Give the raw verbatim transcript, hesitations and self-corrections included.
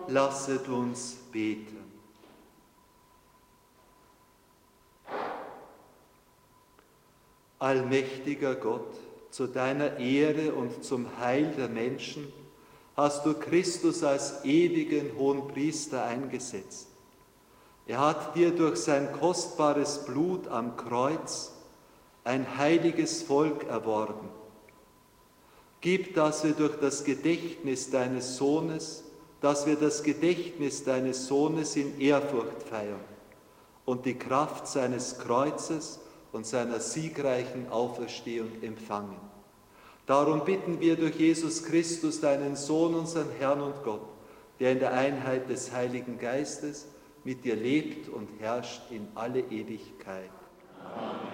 lasset uns beten. Allmächtiger Gott, zu deiner Ehre und zum Heil der Menschen hast du Christus als ewigen Hohenpriester eingesetzt. Er hat dir durch sein kostbares Blut am Kreuz ein heiliges Volk erworben. Gib, dass wir durch das Gedächtnis deines Sohnes, dass wir das Gedächtnis deines Sohnes in Ehrfurcht feiern und die Kraft seines Kreuzes und seiner siegreichen Auferstehung empfangen. Darum bitten wir durch Jesus Christus, deinen Sohn, unseren Herrn und Gott, der in der Einheit des Heiligen Geistes mit dir lebt und herrscht in alle Ewigkeit. Amen.